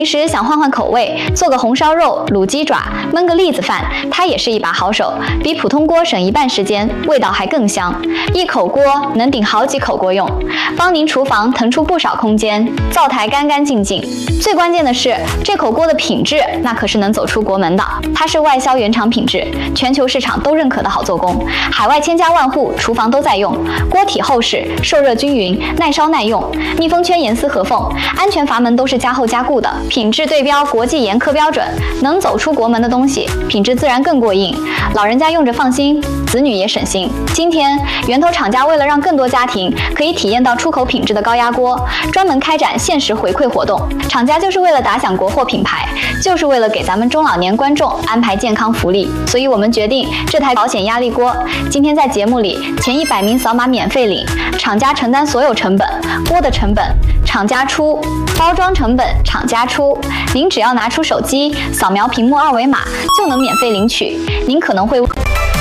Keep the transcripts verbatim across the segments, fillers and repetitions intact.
平时想换换口味，做个红烧肉、卤鸡爪、焖个栗子饭，它也是一把好手，比普通锅省一半时间，味道还更香。一口锅能顶好几口锅用，帮您厨房腾出不少空间，灶台干干净净。最关键的是，这口锅的品质那可是能走出国门的，它是外销原厂品质，全球市场都认可的好做工，海外千家万户厨房都在用。锅体厚实，受热均匀，耐烧耐用，密封圈严丝合缝，安全阀门都是加厚加固的。品质对标国际严苛标准，能走出国门的东西，品质自然更过硬。老人家用着放心，子女也省心。今天，源头厂家为了让更多家庭可以体验到出口品质的高压锅，专门开展限时回馈活动。厂家就是为了打响国货品牌，就是为了给咱们中老年观众安排健康福利，所以我们决定这台保险压力锅，今天在节目里前一百名扫码免费领，厂家承担所有成本，锅的成本厂家出，包装成本厂家出。您只要拿出手机，扫描屏幕二维码就能免费领取。您可能会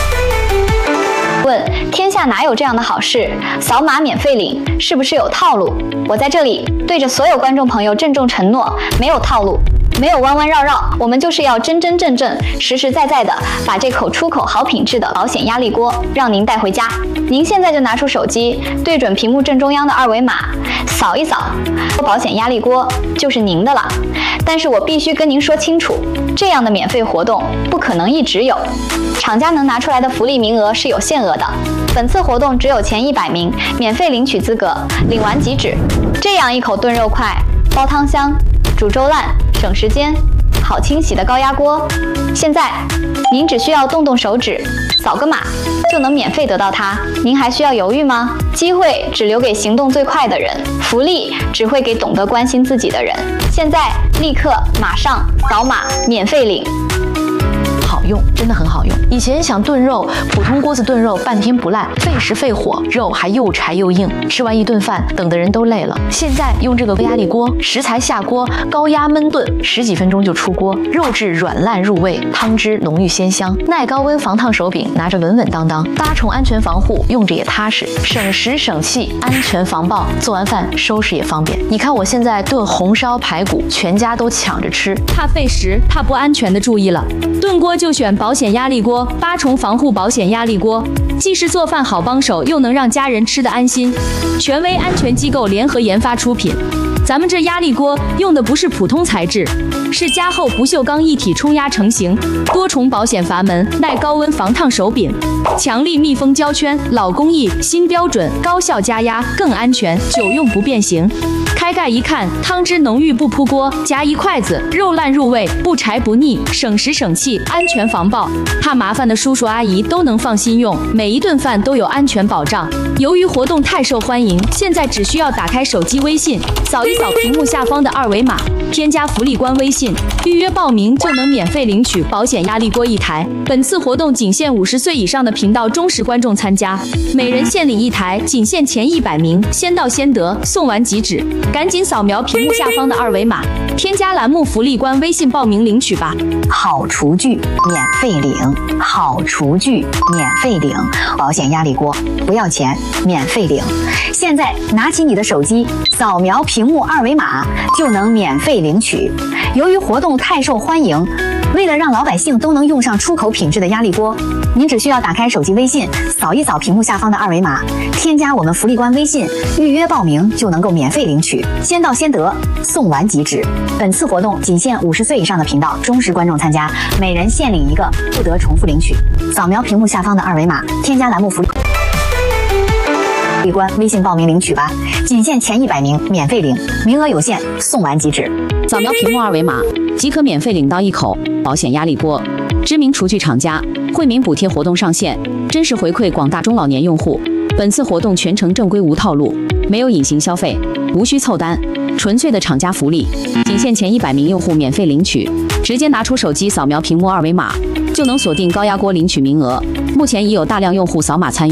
问，天下哪有这样的好事？扫码免费领是不是有套路？我在这里对着所有观众朋友郑重承诺，没有套路，没有弯弯绕绕，我们就是要真真正正、实实在在的把这口出口好品质的保险压力锅让您带回家。您现在就拿出手机，对准屏幕正中央的二维码，扫一扫，保险压力锅就是您的了。但是我必须跟您说清楚，这样的免费活动不可能一直有，厂家能拿出来的福利名额是有限额的。本次活动只有前一百名免费领取资格，领完即止。这样一口炖肉快、煲汤香、煮粥烂、省时间、好清洗的高压锅，现在您只需要动动手指，扫个码就能免费得到它。您还需要犹豫吗？机会只留给行动最快的人，福利只会给懂得关心自己的人。现在立刻马上扫码免费领。 好用，真的很好用。以前想炖肉，普通锅子炖肉半天不烂，费时费火，肉还又柴又硬，吃完一顿饭，等的人都累了。现在用这个压力锅，食材下锅，高压焖炖，十几分钟就出锅，肉质软烂入味，汤汁浓郁鲜香。耐高温防烫手柄，拿着稳稳当当，八重安全防护，用着也踏实，省时省气，安全防爆。做完饭收拾也方便。你看我现在炖红烧排骨，全家都抢着吃。 怕费时、怕不安全的注意了，炖锅就选保险压力锅，八重防护保险压力锅，既是做饭好帮手，又能让家人吃得安心。权威安全机构联合研发出品。咱们这压力锅用的不是普通材质，是加厚不锈钢一体冲压成型，多重保险阀门，耐高温防烫手柄，强力密封胶圈，老工艺新标准，高效加压更安全，久用不变形。开盖一看，汤汁浓郁不扑锅，夹一筷子，肉烂入味，不柴不腻，省时省气，安全防爆。怕麻烦的叔叔阿姨都能放心用，每一顿饭都有安全保障。由于活动太受欢迎，现在只需要打开手机微信，扫一扫屏幕下方的二维码，添加福利官微信，预约报名就能免费领取保险压力锅一台。本次活动仅限五十岁以上的频道忠实观众参加，每人限领一台，仅限前一百名，先到先得，送完即止。赶紧扫描屏幕下方的二维码，添加栏目福利官微信报名领取吧。 好厨具免费领，好厨具免费领，保险压力锅不要钱，免费领。现在拿起你的手机，扫描屏幕二维码就能免费领取。由于活动太受欢迎，为了让老百姓都能用上出口品质的压力锅，您只需要打开手机微信，扫一扫屏幕下方的二维码，添加我们福利官微信，预约报名就能够免费领取，先到先得，送完即止。本次活动仅限五十岁以上的频道忠实观众参加，每人限领一个，不得重复领取。扫描屏幕下方的二维码，添加栏目福利官微信报名领取吧，仅限前一百名免费领，名额有限，送完即止。 扫描屏幕二维码即可免费领到一口保险压力锅。知名厨具厂家惠民补贴活动上线，真实回馈广大中老年用户。本次活动全程正规无套路，没有隐形消费，无需凑单，纯粹的厂家福利，仅限前一百名用户免费领取。直接拿出手机扫描屏幕二维码，就能锁定高压锅领取名额。目前已有大量用户扫码参与，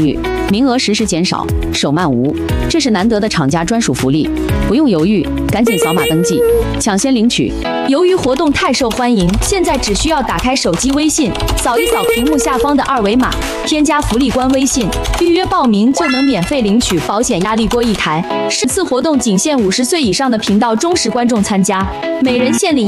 名额实时减少，手慢无。这是难得的厂家专属福利，不用犹豫，赶紧扫码登记，抢先领取。 由于活动太受欢迎，现在只需要打开手机微信，扫一扫屏幕下方的二维码，添加福利官微信，预约报名就能免费领取保险压力锅一台。是次活动仅限五十岁以上的频道忠实观众参加，每人限领